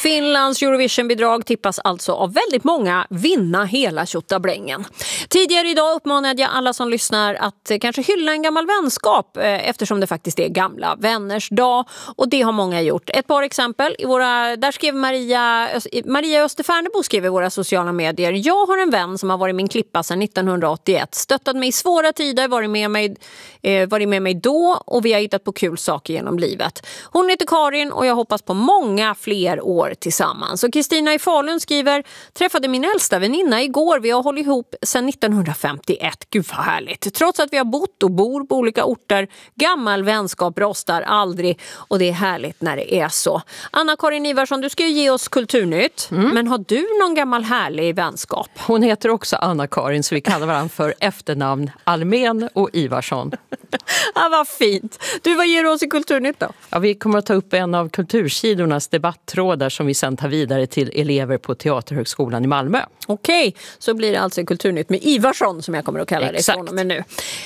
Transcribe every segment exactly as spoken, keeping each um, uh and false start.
Finlands Eurovision-bidrag tippas alltså av väldigt många vinna hela tjottablängen. Tidigare idag uppmanade jag alla som lyssnar att kanske hylla en gammal vänskap eftersom det faktiskt är gamla vänners dag, och det har många gjort. Ett par exempel i våra, där skrev Maria Maria Österfärnebo skrev i våra sociala medier: jag har en vän som har varit min klippa sedan nittonhundraåttioett, stöttat mig i svåra tider, varit med mig, eh, varit med mig då, och vi har hittat på kul saker genom livet. Hon heter Karin och jag hoppas på många fler år tillsammans. Och Kristina i Falun skriver: träffade min äldsta väninna igår, vi har hållit ihop sedan nittonhundrafemtioett. Gud vad härligt. Trots att vi har bott och bor på olika orter, gammal vänskap rostar aldrig, och det är härligt när det är så. Anna-Karin Ivarsson, du ska ju ge oss kulturnytt, mm. men har du någon gammal härlig vänskap? Hon heter också Anna-Karin, så vi kallar varandra för efternamn Almen och Ivarsson. Ja, vad fint. Du, vad ger du oss i kulturnytt då? Ja, vi kommer att ta upp en av kultursidornas debatttrådar som vi sen tar vidare till elever på Teaterhögskolan i Malmö. Okej, så blir det alltså kulturnytt med Ivarsson som jag kommer att kalla det från och med nu.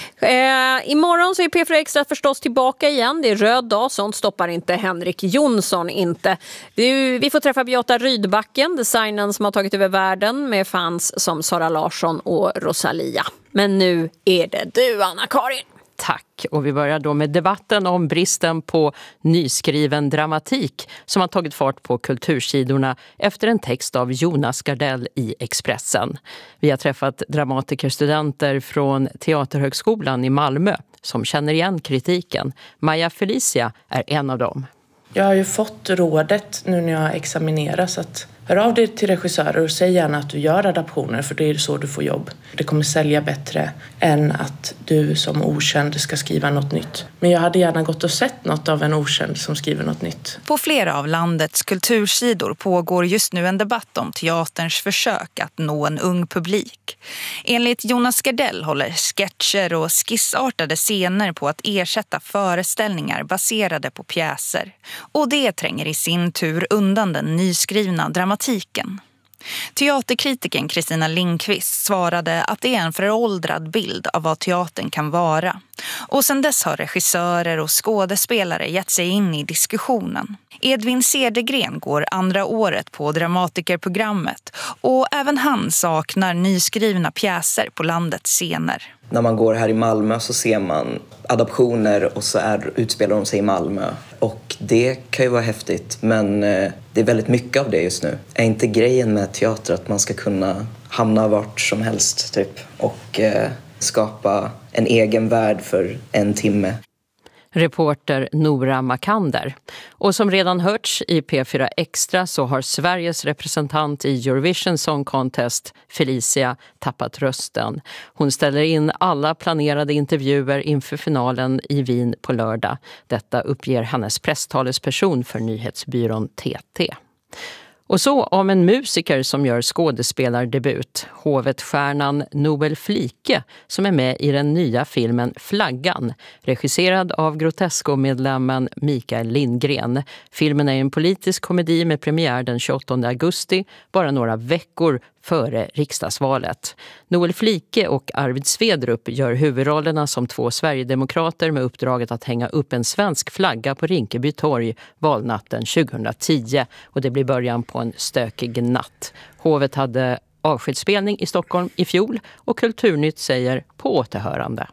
Eh, imorgon så är P fyra Extra förstås tillbaka igen. Det är röd dag, sånt stoppar inte Henrik Jonsson inte. Vi, vi får träffa Beata Rydbacken, designen som har tagit över världen, med fans som Sara Larsson och Rosalia. Men nu är det du, Anna-Karin. Tack, och vi börjar då med debatten om bristen på nyskriven dramatik som har tagit fart på kultursidorna efter en text av Jonas Gardell i Expressen. Vi har träffat dramatikerstudenter från Teaterhögskolan i Malmö som känner igen kritiken. Maja Felicia är en av dem. Jag har ju fått rådet nu när jag examineras att hör av dig till regissörer och säg gärna att du gör adaptioner, för det är så du får jobb. Det kommer sälja bättre än att du som okänd ska skriva något nytt. Men jag hade gärna gått och sett något av en okänd som skriver något nytt. På flera av landets kultursidor pågår just nu en debatt om teaterns försök att nå en ung publik. Enligt Jonas Gardell håller sketcher och skissartade scener på att ersätta föreställningar baserade på pjäser. Och det tränger i sin tur undan den nyskrivna dramatiken. Teaterkritiken Kristina Lindqvist svarade att det är en föråldrad bild av vad teatern kan vara. Och sedan dess har regissörer och skådespelare gett sig in i diskussionen. Edvin Cedergren går andra året på dramatikerprogrammet, och även han saknar nyskrivna pjäser på landets scener. När man går här i Malmö så ser man adaptioner och så är, utspelar de sig i Malmö. Och det kan ju vara häftigt, men det är väldigt mycket av det just nu. Är inte grejen med teater att man ska kunna hamna vart som helst typ och eh, skapa en egen värld för en timme? Reporter Nora Makander. Och som redan hörts i P fyra Extra så har Sveriges representant i Eurovision Song Contest, Felicia, tappat rösten. Hon ställer in alla planerade intervjuer inför finalen i Wien på lördag. Detta uppger hennes presstalesperson för nyhetsbyrån T T. Och så om en musiker som gör skådespelardebut, hovetstjärnan Noel Flike, som är med i den nya filmen Flaggan, regisserad av Grotesco-medlemmen Mikael Lindgren. Filmen är en politisk komedi med premiär den tjugoåttonde augusti, bara några veckor före riksdagsvalet. Noel Flike och Arvid Svedrup gör huvudrollerna som två Sverigedemokrater med uppdraget att hänga upp en svensk flagga på Rinkeby torg valnatten tjugohundratio, och det blir början på en stökig natt. Hovet hade avskedsspelning i Stockholm i fjol, och Kulturnytt säger på återhörande.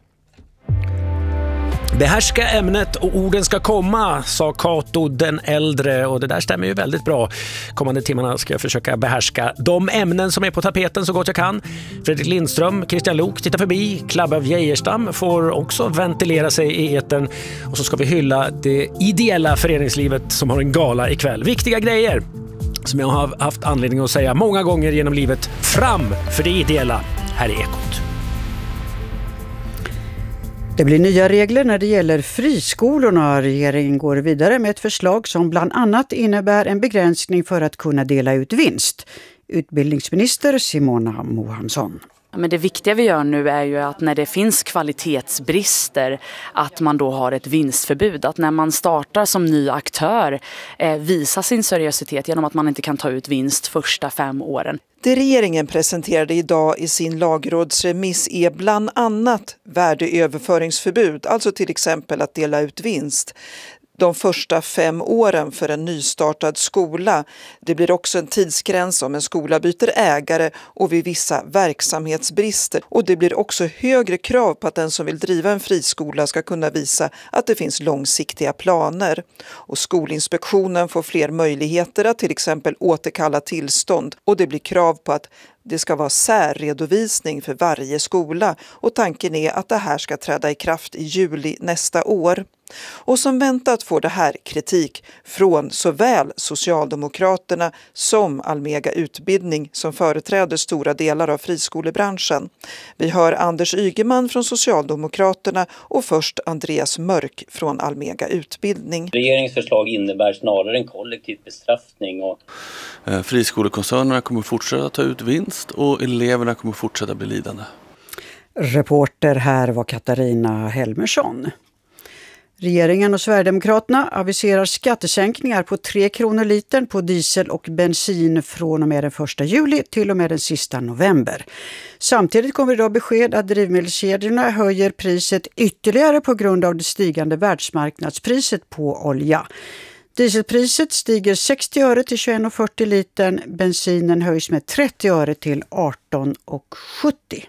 Behärska ämnet och orden ska komma, sa Cato den äldre, och det där stämmer ju väldigt bra. Kommande timmarna ska jag försöka behärska de ämnen som är på tapeten så gott jag kan. Fredrik Lindström, Christian Lok tittar förbi, Klabbe av Geijerstam får också ventilera sig i eten, och så ska vi hylla det ideella föreningslivet som har en gala ikväll. Viktiga grejer som jag har haft anledning att säga många gånger genom livet. Fram för det ideella, här är Ekot. Det blir nya regler när det gäller friskolorna. Regeringen går vidare med ett förslag som bland annat innebär en begränsning för att kunna dela ut vinst. Utbildningsminister Simona Mohansson. Men det viktiga vi gör nu är ju att när det finns kvalitetsbrister att man då har ett vinstförbud. Att när man startar som ny aktör eh, visa sin seriositet genom att man inte kan ta ut vinst första fem åren. Det regeringen presenterade idag i sin lagrådsremiss är bland annat värdeöverföringsförbud, alltså till exempel att dela ut vinst. de första fem åren för en nystartad skola. Det blir också en tidsgräns om en skola byter ägare och vid vissa verksamhetsbrister. Och det blir också högre krav på att den som vill driva en friskola ska kunna visa att det finns långsiktiga planer. Och Skolinspektionen får fler möjligheter att till exempel återkalla tillstånd, och det blir krav på att det ska vara särredovisning för varje skola, och tanken är att det här ska träda i kraft i juli nästa år. Och som väntat får det här kritik från såväl Socialdemokraterna som Almega Utbildning, som företräder stora delar av friskolebranschen. Vi hör Anders Ygeman från Socialdemokraterna och först Andreas Mörk från Almega Utbildning. Regeringens förslag innebär snarare en kollektiv bestraffning. Och... Friskolekoncernerna kommer fortsätta ta ut vinst och eleverna kommer fortsätta bli lidande. Reporter här var Katarina Helmersson. Regeringen och Sverigedemokraterna aviserar skattesänkningar på tre kronor litern på diesel och bensin från och med den första juli till och med den sista november. Samtidigt kommer idag besked att drivmedelskedjorna höjer priset ytterligare på grund av det stigande världsmarknadspriset på olja. Dieselpriset stiger sextio öre till tjugoett kronor fyrtio litern, bensinen höjs med trettio öre till arton kronor sjuttio.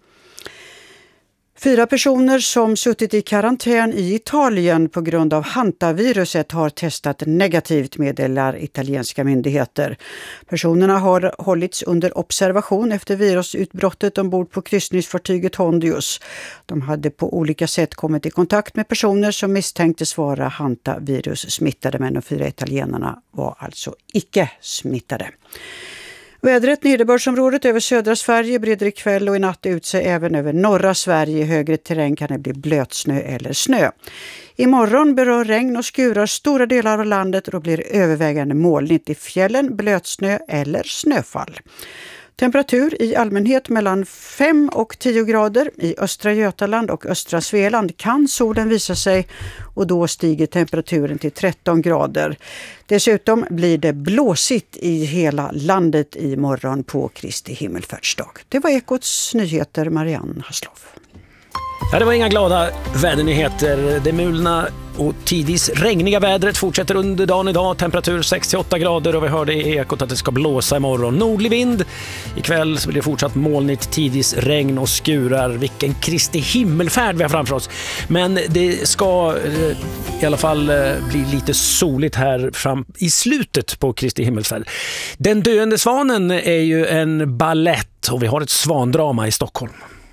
Fyra personer som suttit i karantän i Italien på grund av hantaviruset har testat negativt, meddelar italienska myndigheter. Personerna har hållits under observation efter virusutbrottet ombord på kryssningsfartyget Hondius. De hade på olika sätt kommit i kontakt med personer som misstänktes vara hantavirus smittade, men de fyra italienarna var alltså icke smittade. Vädret, nederbördsområdet över södra Sverige breder ikväll och i natt ut sig även över norra Sverige. I högre terräng kan det bli blötsnö eller snö. Imorgon berör regn och skurar stora delar av landet och då blir övervägande molnigt i fjällen, blötsnö eller snöfall. Temperatur i allmänhet mellan fem och tio grader. I östra Götaland och östra Svealand kan solen visa sig och då stiger temperaturen till tretton grader. Dessutom blir det blåsigt i hela landet i morgon på Kristi himmelfärdsdag. Det var Ekots nyheter, Marianne Hasloff. Ja, det var inga glada vädernyheter. Det mulna och tidvis regniga vädret fortsätter under dagen idag. Temperatur sex till åtta grader och vi hörde i Ekot att det ska blåsa imorgon. Nordlig vind. Ikväll så blir det fortsatt molnigt, tidvis regn och skurar. Vilken Kristi himmelfärd vi har framför oss. Men det ska eh, i alla fall eh, bli lite soligt här fram i slutet på Kristi himmelfärd. Den döende svanen är ju en ballett och vi har ett svandrama i Stockholm.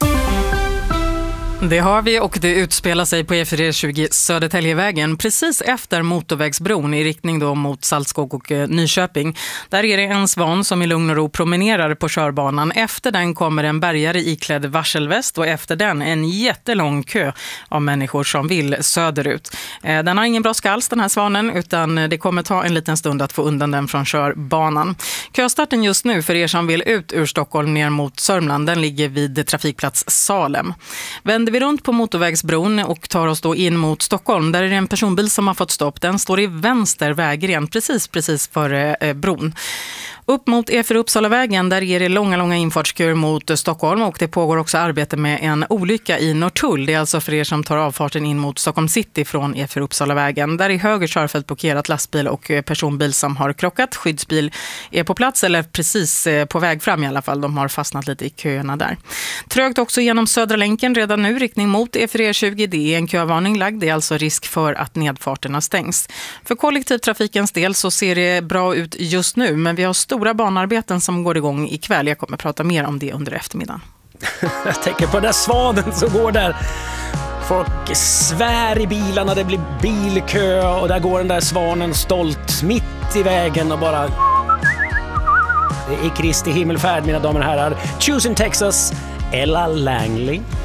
Det har vi och det utspelar sig på E fyra tjugo Södertäljevägen precis efter motorvägsbron i riktning då mot Saltskog och Nyköping. Där är det en svan som i lugn och ro promenerar på körbanan. Efter den kommer en bärgare iklädd varselväst och efter den en jättelång kö av människor som vill söderut. Den har ingen bra alls den här svanen, utan det kommer ta en liten stund att få undan den från körbanan. Köstarten just nu för er som vill ut ur Stockholm ner mot Sörmland, den ligger vid trafikplats Salem. Vänder vi runt på motorvägsbron och tar oss då in mot Stockholm. Där är det en personbil som har fått stopp. Den står i vänster vägren precis, precis före eh, bron. Upp mot E fyra Uppsalavägen, där är det långa, långa infartskur mot Stockholm och det pågår också arbete med en olycka i Norrtull. Det är alltså för er som tar avfarten in mot Stockholm city från E fyra Uppsalavägen. Där är höger körfält blockerat, lastbil och personbil som har krockat. Skyddsbil är på plats eller precis på väg fram i alla fall. De har fastnat lite i köerna där. Trögt också genom Södra länken redan nu, riktning mot E fyra tjugo. Det är en kövarning lagd. Det är alltså risk för att nedfarterna stängs. För kollektivtrafikens del så ser det bra ut just nu, men vi har stora banarbeten som går igång ikväll. Jag kommer att prata mer om det under eftermiddagen. Jag tänker på den där svanen som går där. Folk svär i bilarna, det blir bilkö och där går den där svanen stolt mitt i vägen och bara... Det är Kristi himmelfärd, mina damer och herrar. Choosing Texas, Ella Langley.